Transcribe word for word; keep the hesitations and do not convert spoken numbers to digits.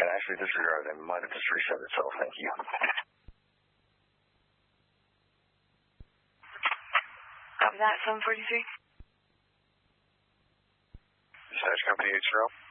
And actually disregard them. Might have just reset itself. Thank you. Copy that, seven forty-three. Dispatch Company eight zero.